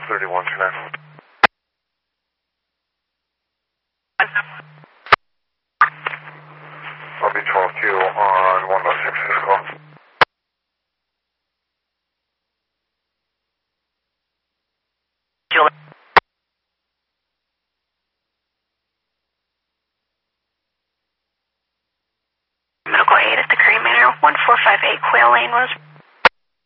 31 for now. I'll be 12Q on 106 this call. Medical aid at the Green Manor, 1458 Quail Lane was